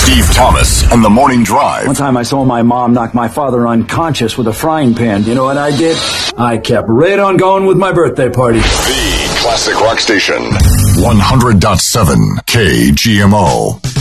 Steve Thomas and the Morning Drive. One time I saw my mom knock my father unconscious with a frying pan. You know what I did? I kept right on going with my birthday party. The Classic Rock Station. 100.7 KGMO.